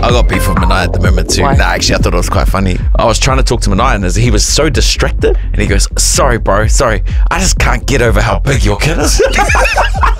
I got beef with Manai at the moment too. Why? Nah, actually, I thought it was quite funny. I was trying to talk to Manai and he was so distracted. And he goes, sorry, bro, sorry. I just can't get over how big your kid is.